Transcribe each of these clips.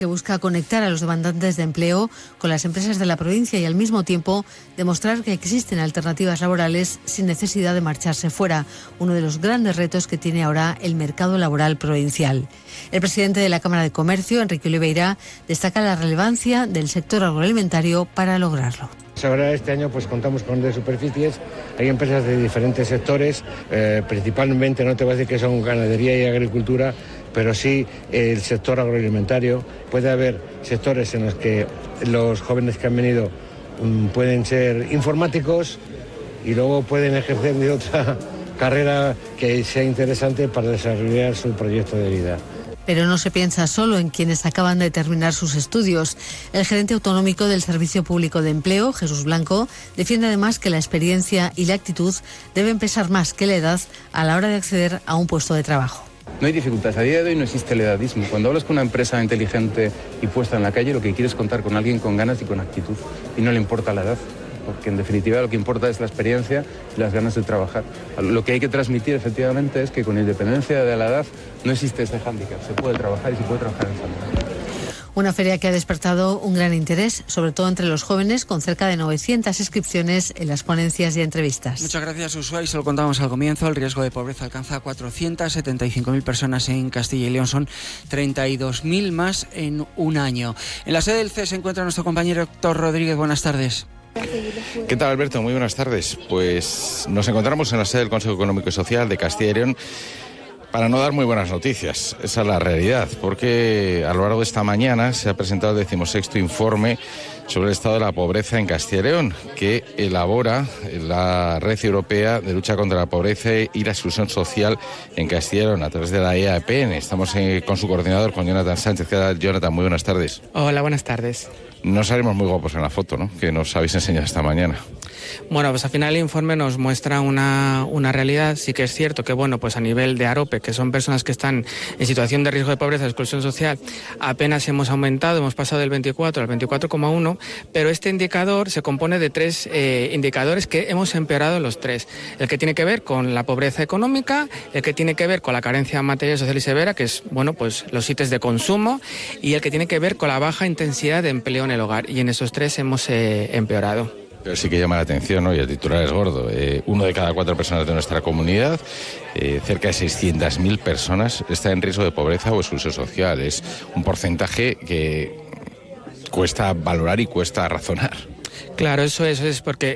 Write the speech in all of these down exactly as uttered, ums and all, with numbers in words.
que busca conectar a los demandantes de empleo con las empresas de la provincia y al mismo tiempo demostrar que existen alternativas laborales sin necesidad de marcharse fuera, uno de los grandes retos que tiene ahora el mercado laboral provincial. El presidente de la Cámara de Comercio, Enrique Oliveira, destaca la relevancia del sector agroalimentario para lograrlo. Ahora este año pues contamos con de superficies, hay empresas de diferentes sectores, eh, principalmente no te voy a decir que son ganadería y agricultura, pero sí el sector agroalimentario. Puede haber sectores en los que los jóvenes que han venido um, pueden ser informáticos y luego pueden ejercer de otra carrera que sea interesante para desarrollar su proyecto de vida. Pero no se piensa solo en quienes acaban de terminar sus estudios. El gerente autonómico del Servicio Público de Empleo, Jesús Blanco, defiende además que la experiencia y la actitud deben pesar más que la edad a la hora de acceder a un puesto de trabajo. No hay dificultades. A día de hoy no existe el edadismo. Cuando hablas con una empresa inteligente y puesta en la calle, lo que quieres es contar con alguien con ganas y con actitud. Y no le importa la edad, porque en definitiva lo que importa es la experiencia y las ganas de trabajar. Lo que hay que transmitir efectivamente es que con independencia de la edad no existe ese hándicap. Se puede trabajar y se puede trabajar en familia. Una feria que ha despertado un gran interés, sobre todo entre los jóvenes, con cerca de novecientas inscripciones en las ponencias y entrevistas. Muchas gracias, Usua. Y se lo contamos al comienzo, el riesgo de pobreza alcanza a cuatrocientas setenta y cinco mil personas en Castilla y León. Son treinta y dos mil más en un año. En la sede del C E S se encuentra nuestro compañero Héctor Rodríguez. Buenas tardes. ¿Qué tal, Alberto? Muy buenas tardes. Pues nos encontramos en la sede del Consejo Económico y Social de Castilla y León para no dar muy buenas noticias. Esa es la realidad, porque a lo largo de esta mañana se ha presentado el decimosexto informe sobre el estado de la pobreza en Castilla y León, que elabora la Red Europea de Lucha contra la Pobreza y la Exclusión Social en Castilla y León, a través de la E A P N. Estamos eh, con su coordinador, con Jonathan Sánchez. ¿Qué tal, Jonathan? Muy buenas tardes. Hola, buenas tardes. No salimos muy guapos en la foto, ¿no?, que nos habéis enseñado esta mañana. Bueno, pues al final el informe nos muestra una, una realidad. Sí que es cierto que, bueno, pues a nivel de AROPE, que son personas que están en situación de riesgo de pobreza, de exclusión social, apenas hemos aumentado, hemos pasado del veinticuatro al veinticuatro coma uno, pero este indicador se compone de tres eh, indicadores que hemos empeorado los tres. El que tiene que ver con la pobreza económica, el que tiene que ver con la carencia material, social y severa, que es, bueno, pues los ítems de consumo, y el que tiene que ver con la baja intensidad de empleo en el hogar. Y en esos tres hemos eh, empeorado. Pero sí que llama la atención, ¿no?, y el titular es gordo. Eh, uno de cada cuatro personas de nuestra comunidad, eh, cerca de seiscientas mil personas, está en riesgo de pobreza o exclusión social. Es un porcentaje que cuesta valorar y cuesta razonar. Claro, eso es, es porque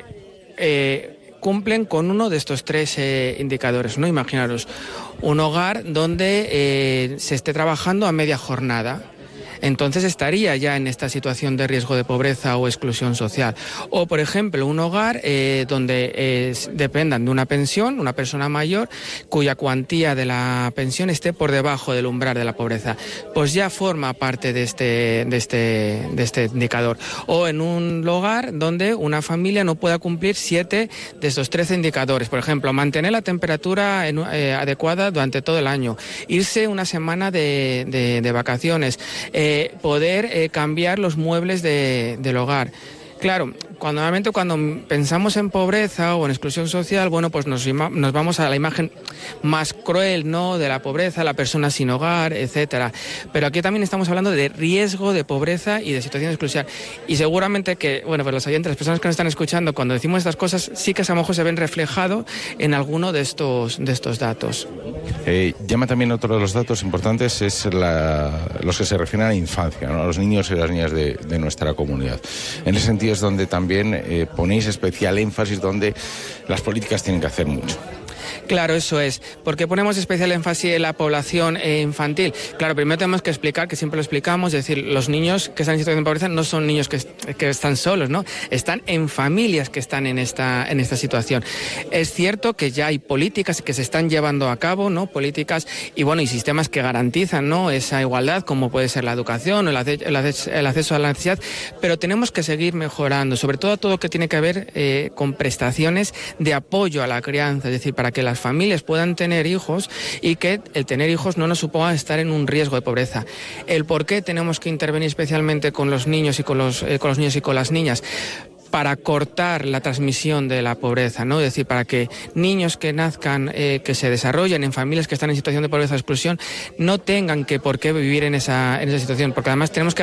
eh, cumplen con uno de estos tres eh, indicadores, ¿no? Imaginaros, un hogar donde eh, se esté trabajando a media jornada. Entonces estaría ya en esta situación de riesgo de pobreza o exclusión social. O, por ejemplo, un hogar eh, donde eh, dependan de una pensión, una persona mayor, cuya cuantía de la pensión esté por debajo del umbral de la pobreza. Pues ya forma parte de este, de este, de este indicador. O en un hogar donde una familia no pueda cumplir siete de estos trece indicadores. Por ejemplo, mantener la temperatura en, eh, adecuada durante todo el año. Irse una semana de, de, de vacaciones. Eh, poder eh, cambiar los muebles de, del hogar. Claro, cuando normalmente cuando pensamos en pobreza o en exclusión social, bueno, pues nos, nos vamos a la imagen más cruel, ¿no?, de la pobreza, la persona sin hogar, etcétera. Pero aquí también estamos hablando de riesgo de pobreza y de situación de exclusión. Y seguramente que, bueno, pues los oyentes, las personas que nos están escuchando, cuando decimos estas cosas, sí que a lo mejor se ven reflejados en alguno de estos, de estos datos. Eh, llama también otro de los datos importantes, es la, los que se refieren a la infancia, ¿no?, a los niños y las niñas de, de nuestra comunidad. En ese sentido es donde también eh, ponéis especial énfasis, donde las políticas tienen que hacer mucho. Claro, eso es. ¿Por qué ponemos especial énfasis en la población eh, infantil? Claro, primero tenemos que explicar, que siempre lo explicamos, es decir, los niños que están en situación de pobreza no son niños que, que están solos, ¿no? Están en familias que están en esta, en esta situación. Es cierto que ya hay políticas que se están llevando a cabo, ¿no? Políticas y, bueno, y sistemas que garantizan, ¿no?, esa igualdad, como puede ser la educación o el, ace- el, ace- el acceso a la necesidad, pero tenemos que seguir mejorando, sobre todo todo lo que tiene que ver eh, con prestaciones de apoyo a la crianza, es decir, para que las familias puedan tener hijos y que el tener hijos no nos suponga estar en un riesgo de pobreza. El por qué tenemos que intervenir especialmente con los niños y con los, eh, con los niños y con las niñas. Para cortar la transmisión de la pobreza, ¿no? Es decir, para que niños que nazcan, eh, que se desarrollen en familias que están en situación de pobreza o exclusión, no tengan que por qué vivir en esa, en esa situación, porque además tenemos que